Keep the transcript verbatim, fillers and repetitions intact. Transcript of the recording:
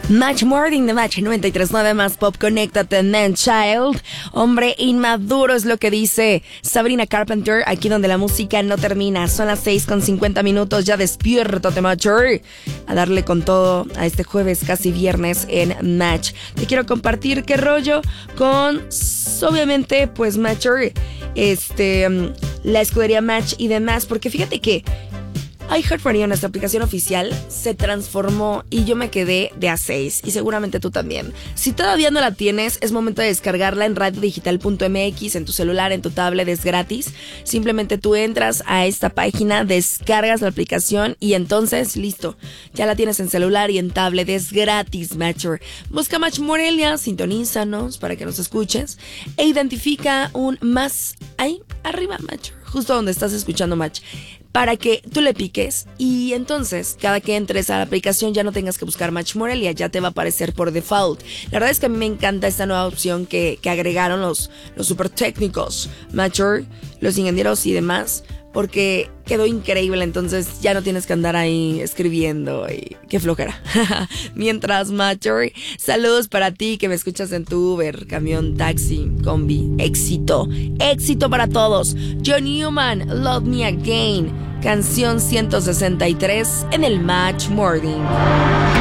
Match Morning de Match noventa y tres punto nueve más Pop, conéctate, Man Child. Hombre inmaduro es lo que dice Sabrina Carpenter, aquí donde la música no termina. Son las seis con cincuenta minutos, ya despiértate, Matcher, a darle con todo a este jueves, casi viernes en Match. Te quiero compartir qué rollo con, obviamente, pues Matcher, este, la escudería Match y demás, porque fíjate que iHeartRadio, nuestra aplicación oficial, se transformó y yo me quedé de a seis y seguramente tú también. Si todavía no la tienes, es momento de descargarla en radio digital punto m x, en tu celular, en tu tablet, es gratis. Simplemente tú entras a esta página, descargas la aplicación y entonces, listo, ya la tienes en celular y en tablet, es gratis, Matcher. Busca Match Morelia, sintonízanos para que nos escuches e identifica un más ahí arriba, Matcher, justo donde estás escuchando Match, para que tú le piques y entonces cada que entres a la aplicación ya no tengas que buscar Match Morelia, ya te va a aparecer por default. La verdad es que a mí me encanta esta nueva opción que, que agregaron los, los super técnicos, Matcher, los ingenieros y demás, porque quedó increíble, entonces ya no tienes que andar ahí escribiendo y qué flojera. Mientras, Matcher, saludos para ti que me escuchas en tu Uber, camión, taxi, combi, éxito, éxito para todos. John Newman, Love Me Again, canción ciento sesenta y tres en el Match Morning.